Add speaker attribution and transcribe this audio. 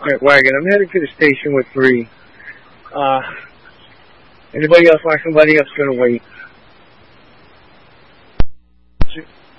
Speaker 1: Alright, Wagon, I'm headed to the station with Bree. Anybody else want somebody else gonna wait?